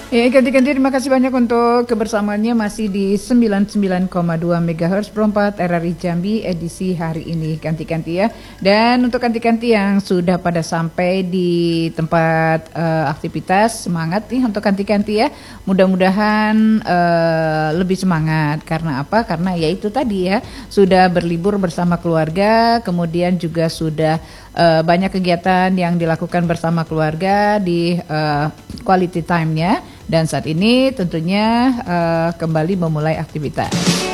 Ya, ganti-ganti terima kasih banyak untuk kebersamaannya masih di 99,2 MHz Perempat RRI Jambi edisi hari ini ganti-ganti ya. Dan untuk ganti-ganti yang sudah pada sampai di tempat aktivitas, semangat nih untuk ganti-ganti ya. Mudah-mudahan lebih semangat karena apa? Karena ya itu tadi ya, sudah berlibur bersama keluarga, kemudian juga sudah banyak kegiatan yang dilakukan bersama keluarga di quality time-nya. Dan saat ini tentunya kembali memulai aktivitas.